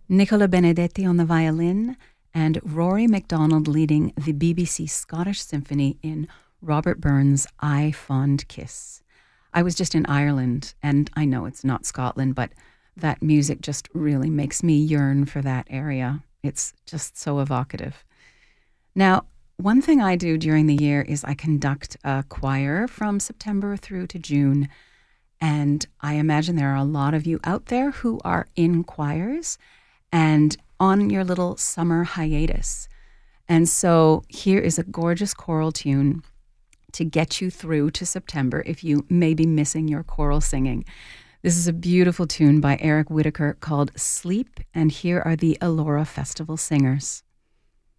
Nicola Benedetti on the violin, and Rory MacDonald leading the BBC Scottish Symphony in Robert Burns' I Fond Kiss. I was just in Ireland, and I know it's not Scotland, but that music just really makes me yearn for that area. It's just so evocative. Now, one thing I do during the year is I conduct a choir from September through to June, and I imagine there are a lot of you out there who are in choirs and on your little summer hiatus. And so here is a gorgeous choral tune to get you through to September if you may be missing your choral singing. This is a beautiful tune by Eric Whittaker called Sleep, and here are the Elora Festival Singers.